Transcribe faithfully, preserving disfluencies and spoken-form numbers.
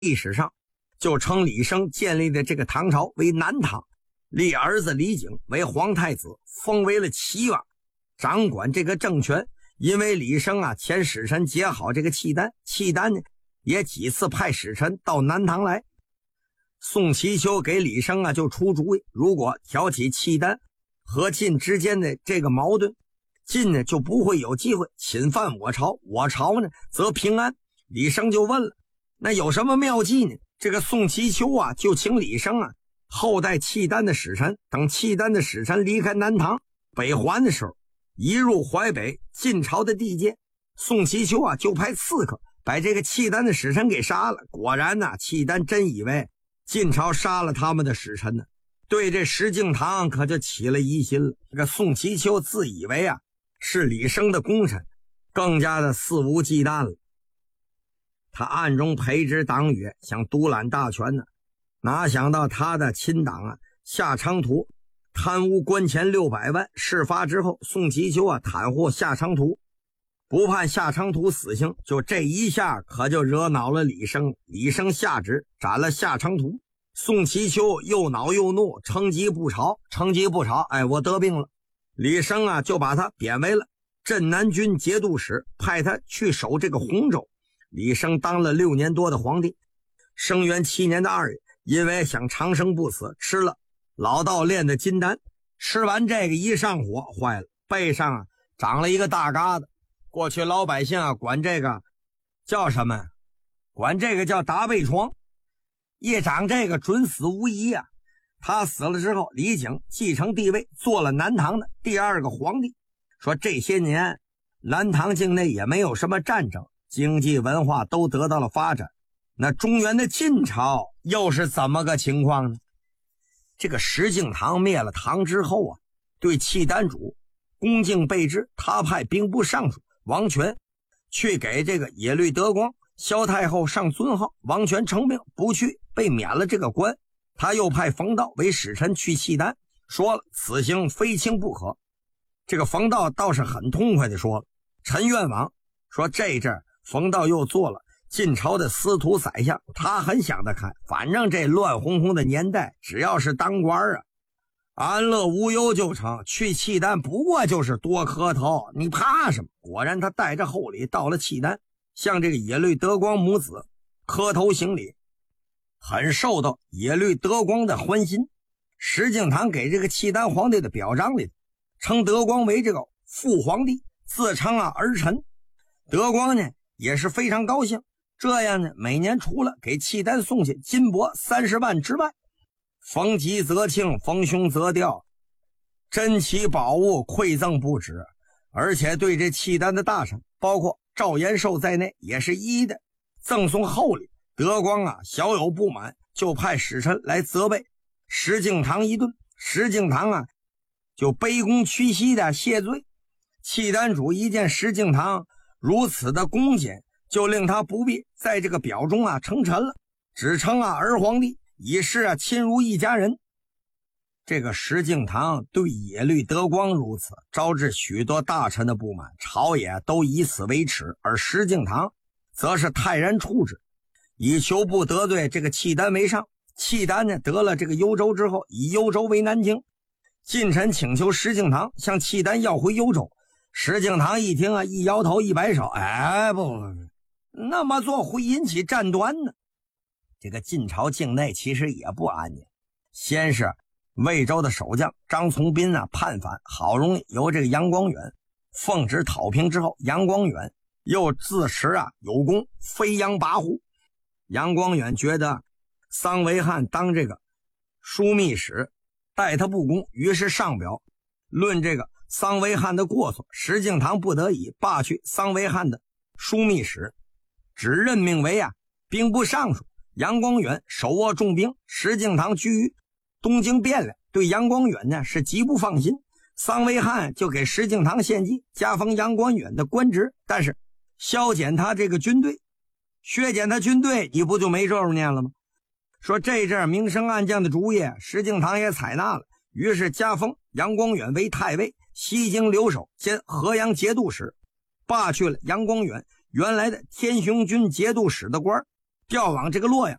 历史上就称李生建立的这个唐朝为南唐，立儿子李景为皇太子，封为了齐王，掌管这个政权。因为李生啊前使臣结好这个契丹，契丹呢也几次派使臣到南唐来。宋祈秋给李生啊就出主意，如果挑起契丹和晋之间的这个矛盾，晋呢就不会有机会侵犯我朝，我朝呢则平安。李生就问了，那有什么妙计呢？这个宋祈秋啊就请李生啊后代契丹的使臣，等契丹的使臣离开南唐北还的时候，移入淮北晋朝的地界。宋祈秋啊就派刺客把这个契丹的使臣给杀了。果然呐、啊，契丹真以为晋朝杀了他们的使臣呢，对这石敬瑭可就起了疑心了。这个宋祈秋自以为啊是李生的功臣，更加的肆无忌惮了。他暗中培植党羽，想独揽大权呢。哪想到他的亲党啊夏长图贪污官钱六百万，事发之后，宋祈秋啊袒护夏长图，不判夏长图死刑，就这一下可就惹恼了李生。李生下旨斩了夏长图，宋祈秋又恼又怒，称疾不朝，称疾不朝，哎，我得病了。李生啊就把他贬为了镇南军节度使，派他去守这个洪州。李生当了六年多的皇帝。生元七年的二月，因为想长生不死，吃了老道炼的金丹，吃完这个一上火，坏了，背上啊长了一个大疙瘩。过去老百姓啊管这个叫什么？管这个叫打背疮。一长这个准死无疑啊。他死了之后，李景继承帝位，做了南唐的第二个皇帝。说这些年南唐境内也没有什么战争，经济文化都得到了发展。那中原的晋朝又是怎么个情况呢？这个石敬瑭灭了唐之后啊，对契丹主恭敬备至，他派兵部尚书王权去给这个耶律德光、萧太后上尊号。王权称病不去，被免了这个官。他又派冯道为使臣去契丹，说了此行非轻不可。这个冯道倒是很痛快的说了，陈愿往。说这阵冯道又做了晋朝的司徒宰相，他很想得开，反正这乱哄哄的年代，只要是当官啊，安乐无忧就成，去契丹不过就是多磕头，你怕什么？果然他带着厚礼到了契丹，向这个耶律德光母子磕头行礼，很受到耶律德光的欢心。石敬瑭给这个契丹皇帝的表彰里称德光为这个父皇帝，自称啊儿臣。德光呢也是非常高兴，这样呢每年除了给契丹送去金帛三十万之外，逢吉则庆，逢凶则吊，珍奇宝物馈赠不止。而且对这契丹的大臣，包括赵延寿在内，也是一一的赠送厚礼。德光啊小有不满，就派使臣来责备石敬瑭一顿。石敬瑭啊就卑躬屈膝的谢罪。契丹主一见石敬瑭如此的恭俭，就令他不必在这个表中啊称臣了，只称啊儿皇帝，以示啊亲如一家人。这个石敬瑭对耶律德光如此，招致许多大臣的不满，朝野都以此为耻。而石敬瑭则是泰然处之，以求不得罪这个契丹为上。契丹呢得了这个幽州之后，以幽州为南京。晋臣请求石敬瑭向契丹要回幽州。石敬瑭一听啊，一摇头一摆手，哎，不不不，那么做会引起战端呢。这个晋朝境内其实也不安宁。先是魏州的守将张从斌啊叛反，好容易由这个杨光远奉旨讨平之后，杨光远又自持啊有功，飞扬跋扈。杨光远觉得桑维汉当这个枢密使待他不公，于是上表论这个桑维汉的过错。石敬瑭不得已罢去桑维汉的枢密使，只任命为啊兵部尚书。杨光远手握重兵，石敬瑭居于东京汴梁，对杨光远呢是极不放心。桑维汉就给石敬瑭献计，加封杨光远的官职，但是削减他这个军队，削减他军队，你不就没肉念了吗？说这阵明升暗降的主意，石敬瑭也采纳了，于是加封杨光远为太尉、西京留守兼河阳节度使，罢去了杨光远原来的天雄军节度使的官， 调往这个洛阳。